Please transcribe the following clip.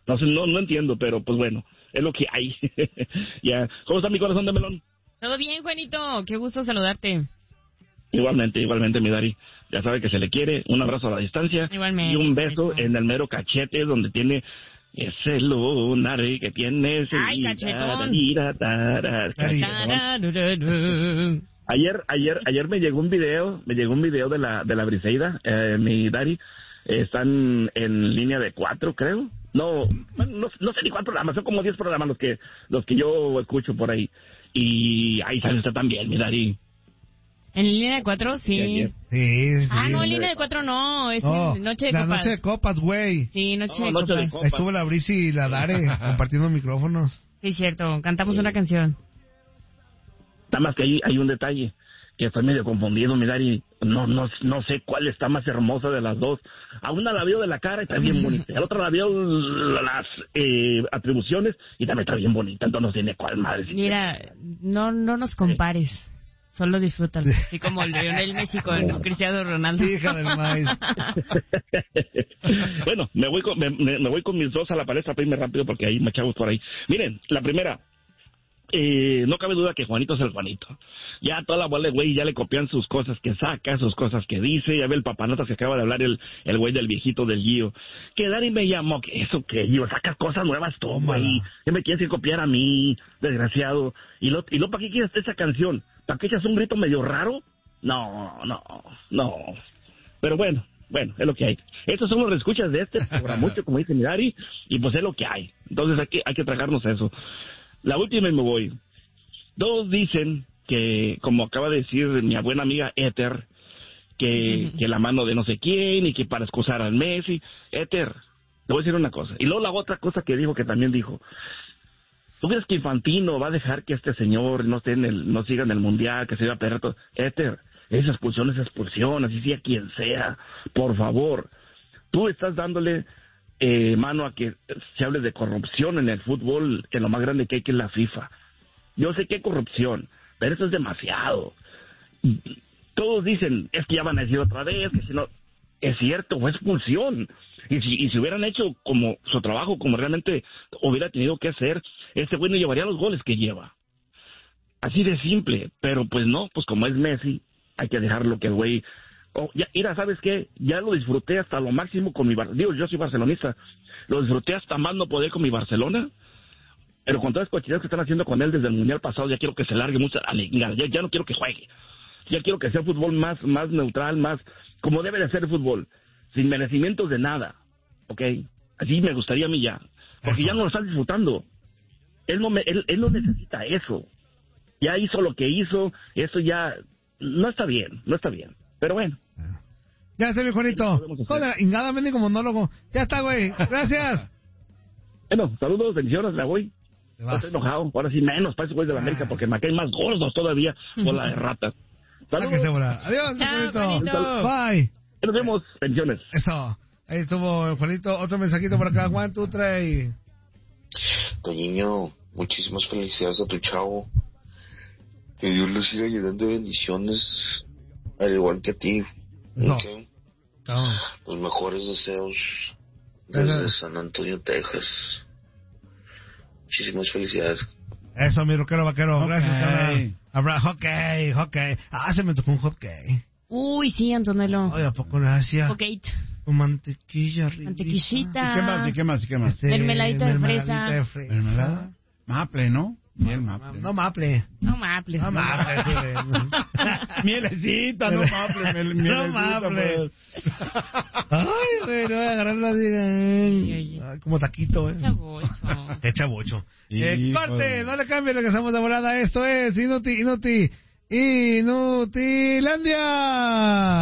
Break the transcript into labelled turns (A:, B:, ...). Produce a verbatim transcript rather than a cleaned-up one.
A: No sé, no, no entiendo, pero pues bueno, es lo que hay. Ya. ¿Cómo está mi corazón de melón?
B: Todo bien, Juanito. Qué gusto saludarte.
A: Igualmente, igualmente, mi Dari. Ya sabe que se le quiere. Un abrazo a la distancia.
B: Igualmente.
A: Y un beso en el mero cachete donde tiene ese lunar que tiene ese...
B: ¡Ay, cachetón!
A: Cachetón. Ayer, ayer, ayer me llegó un video, me llegó un video de la, de la Briseida, eh, mi Dari. Están en línea de cuatro, creo. No, no, no sé ni cuántos programas, son como diez programas los que, los que yo escucho por ahí. Y ahí sale usted también, mi Dari.
B: ¿En línea de cuatro? Sí.
C: Sí, sí.
B: Ah, no, en línea de cuatro no, es
C: No,
B: en Noche de
C: la
B: Copas.
C: Noche de Copas, güey.
B: Sí, Noche,
A: No,
B: de,
A: Noche
B: copas.
A: de Copas.
C: Estuvo la Brisi y la Dare compartiendo micrófonos.
B: Sí, cierto, cantamos una canción.
A: Nada más que hay, hay un detalle, que estoy medio confundido, mi Dari. No, no, no sé cuál está más hermosa de las dos. A una la veo de la cara y está bien bonita. A la otra la veo las eh, atribuciones y también está bien bonita. Entonces no tiene cuál madre.
B: Mira, no, no nos compares. Solo disfrútalo. Así como Lionel Messi con Cristiano Ronaldo.
C: Hija del maíz.
A: Bueno, me voy, con, me, me voy con mis dos a la palestra, pedirme rápido porque hay machavos por ahí. Miren, la primera, eh, no cabe duda que Juanito es el Juanito. Ya toda la bola de güey ya le copian sus cosas que saca, sus cosas que dice. Ya ve el papanatas que acaba de hablar el, el güey del viejito del Gio. Que Dari me llamó, que eso que Gio, sacas cosas nuevas tú, güey. ¿Qué me quieres copiar a mí, desgraciado? Y lo, y lo ¿para qué quieres esa canción? ¿Para qué echas un grito medio raro? No, no, no. Pero bueno, bueno, es lo que hay. Estos son los escuchas de este programa, mucho como dice mi Dari, y pues es lo que hay. Entonces hay que, hay que tragarnos eso. La última y me voy. Todos dicen que, como acaba de decir mi buena amiga Éter, que, que la mano de no sé quién y que para excusar al Messi. Éter, te voy a decir una cosa. Y luego la otra cosa que dijo, que también dijo. ¿Tú crees que Infantino va a dejar que este señor no esté en el, no siga en el Mundial, que se vaya a perder todo? Éter, esa expulsión es expulsión, así sea quien sea. Por favor, tú estás dándole eh, mano a que se hable de corrupción en el fútbol, que lo más grande que hay que es la FIFA. Yo sé que hay corrupción, pero eso es demasiado. Todos dicen, es que ya van a decir otra vez, que si no... Es cierto, fue expulsión. Y si, y si hubieran hecho como su trabajo, como realmente hubiera tenido que hacer, este güey no llevaría los goles que lleva. Así de simple. Pero pues no, pues como es Messi, hay que dejarlo que el güey... Oh, ya, mira, ¿sabes qué? Ya lo disfruté hasta lo máximo con mi... Bar... Digo, yo soy barcelonista. Lo disfruté hasta más no poder con mi Barcelona. Pero con todas las cochinadas que están haciendo con él desde el Mundial pasado, ya quiero que se largue mucho. Ya, ya no quiero que juegue. Ya quiero que sea fútbol más, más neutral, más como debe de ser el fútbol, sin merecimientos de nada, ¿ok? Así me gustaría a mí ya, porque ya no lo están disfrutando. Él no, me, él, él no necesita eso. Ya hizo lo que hizo, eso ya no está bien, no está bien. Pero bueno.
C: Ya está, mi Juanito. Joder, ingada, mendigo monólogo. Ya está, güey. Gracias.
A: Bueno, saludos, bendiciones, me voy. No estoy enojado, ahora sí menos para esos güeyes de la América, porque me caen más gordos todavía por la de ratas.
C: Adiós,
B: chao, Juanito.
C: Bye.
A: Nos vemos. Pensiones.
C: Eso. Ahí estuvo Juanito. Otro mensajito por acá. One, two, three.
D: Toñiño, muchísimas felicidades a tu chavo. Que Dios le siga llenando de bendiciones, al igual que a ti.
C: No.
D: Okay.
C: No.
D: Los mejores deseos desde
C: Eso.
D: San Antonio, Texas. Muchísimas felicidades.
C: Eso, mi rockero vaquero.
E: Okay.
C: Gracias, carnal. Habrá hockey, hockey. Ah, se me tocó un hockey.
B: Uy, sí, Antonelo.
C: Ay, ¿a poco gracias?
B: Ok.
C: Con mantequilla rica.
B: Mantequillita.
E: ¿Y qué más? ¿Y qué más? ¿Y qué más?
C: Este,
B: Mermeladita de
C: mermeladita
B: fresa.
C: de fresa.
E: ¿Mermelada? Maple, ¿no? Miel maple.
C: No maple.
B: No maple.
C: No maple. sí.
E: Mielecita, no maple. Miel,
C: No
E: mielecita,
C: maple.
E: pues.
C: Ay, güey, no voy a agarrarla así. Ay, ay, como taquito, eh.
B: Chavocho.
C: Qué chavocho. Eh,
E: Hijo
C: corte,
E: de-
C: no le cambie, regresamos de volada. Esto es Inuti, Inuti, Inutilandia.